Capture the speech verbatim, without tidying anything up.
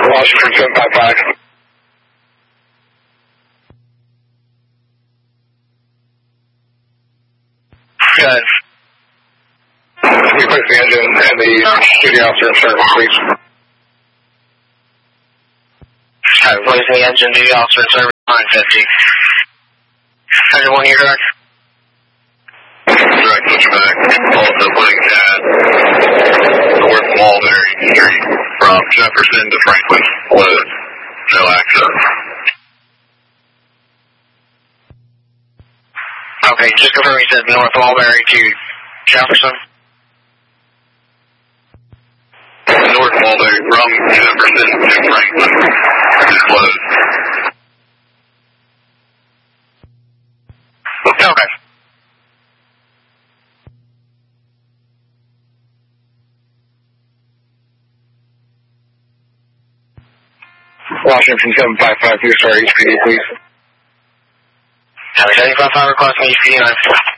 Washington seven five five. Good. We place the engine and the duty officer in service, please. Alright, placing the engine, duty officer in service, nine fifty. Engine one, you're direct. Direct switchback. Also putting at North Mulberry Street from Jefferson to Franklin. Load. No access. Okay, just confirm you said North Mulberry to Jefferson. North Mulberry from Jefferson to Franklin. Is closed. Okay. Washington seven five five, three star H P D, please. seven five five requesting H P D nine.